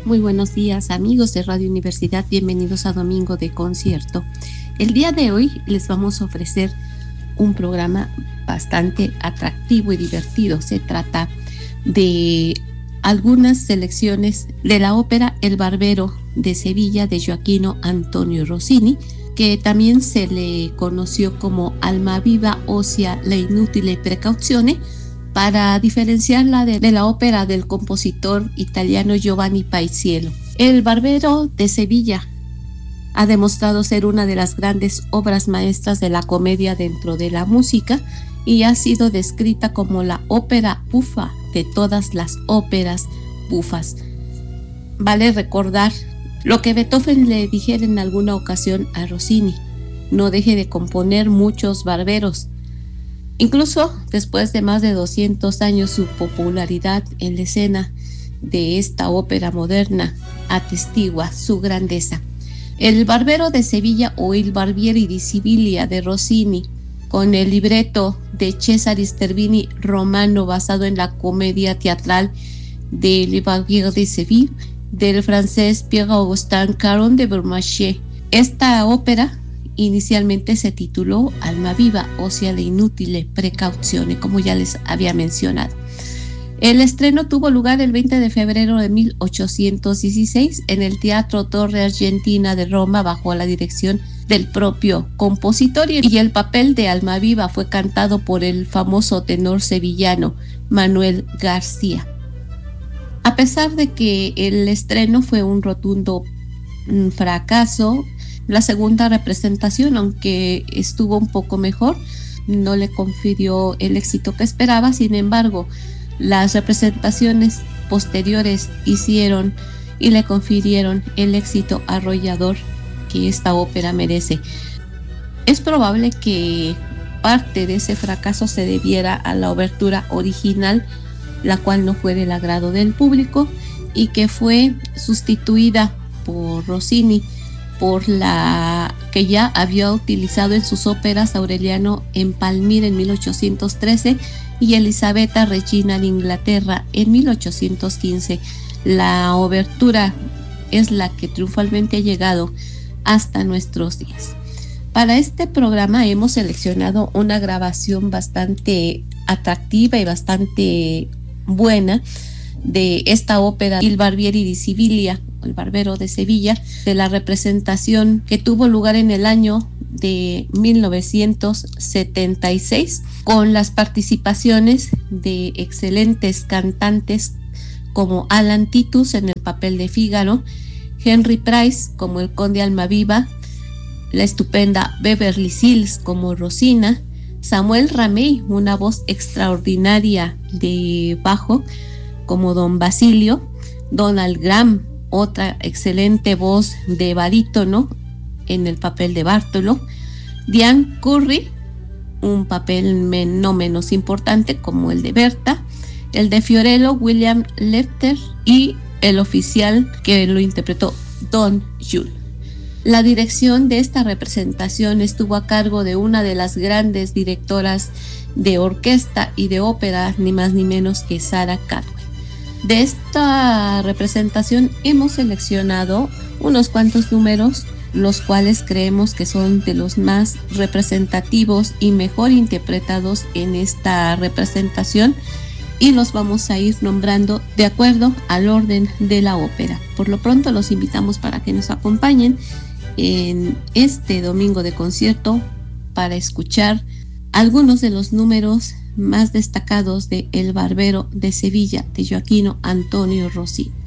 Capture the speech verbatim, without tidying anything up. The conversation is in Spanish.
Muy buenos días, amigos de Radio Universidad, bienvenidos a Domingo de Concierto. El día de hoy les vamos a ofrecer un programa bastante atractivo y divertido. Se trata de algunas selecciones de la ópera El Barbero de Sevilla de Gioachino Antonio Rossini, que también se le conoció como Almaviva, ossia la inutile precauzione, para diferenciarla de, de la ópera del compositor italiano Giovanni Paisiello. El Barbero de Sevilla ha demostrado ser una de las grandes obras maestras de la comedia dentro de la música y ha sido descrita como la ópera bufa de todas las óperas bufas. Vale recordar lo que Beethoven le dijera en alguna ocasión a Rossini: no deje de componer muchos barberos. Incluso después de más de doscientos años, su popularidad en la escena de esta ópera moderna atestigua su grandeza. El Barbero de Sevilla o Il Barbiere di Siviglia de Rossini, con el libreto de Cesare Stervini romano basado en la comedia teatral de Le Barbiere de Seville del francés Pierre-Augustin Caron de Beaumarchais. Esta ópera inicialmente se tituló Almaviva, ossia la inutile precauzione, como ya les había mencionado. El estreno tuvo lugar el veinte de febrero de mil ochocientos dieciséis en el Teatro Torre Argentina de Roma bajo la dirección del propio compositor, y el papel de Almaviva fue cantado por el famoso tenor sevillano Manuel García. A pesar de que el estreno fue un rotundo fracaso, la segunda representación, aunque estuvo un poco mejor, no le confirió el éxito que esperaba. Sin embargo, las representaciones posteriores hicieron y le confirieron el éxito arrollador que esta ópera merece. Es probable que parte de ese fracaso se debiera a la obertura original, la cual no fue del agrado del público y que fue sustituida por Rossini por la que ya había utilizado en sus óperas Aureliano en Palmira en mil ochocientos trece y Elisabetta Regina de Inglaterra en mil ochocientos quince. La obertura es la que triunfalmente ha llegado hasta nuestros días. Para este programa hemos seleccionado una grabación bastante atractiva y bastante buena de esta ópera Il Barbiere di Siviglia, El Barbero de Sevilla, de la representación que tuvo lugar en el año de mil novecientos setenta y seis, con las participaciones de excelentes cantantes como Alan Titus en el papel de Fígaro, Henry Price como el conde Almaviva, la estupenda Beverly Sills como Rosina, Samuel Ramey, una voz extraordinaria de bajo como Don Basilio, Donald Graham, otra excelente voz de barítono en el papel de Bartolo, Diane Curry, un papel men- no menos importante como el de Berta, el de Fiorello, William Lefter, y el oficial que lo interpretó, Don Jules. La dirección de esta representación estuvo a cargo de una de las grandes directoras de orquesta y de ópera, ni más ni menos que Sarah Caldwell. De esta representación hemos seleccionado unos cuantos números, los cuales creemos que son de los más representativos y mejor interpretados en esta representación, y los vamos a ir nombrando de acuerdo al orden de la ópera. Por lo pronto los invitamos para que nos acompañen en este domingo de concierto para escuchar algunos de los números más destacados de El Barbero de Sevilla de Gioachino Antonio Rossini.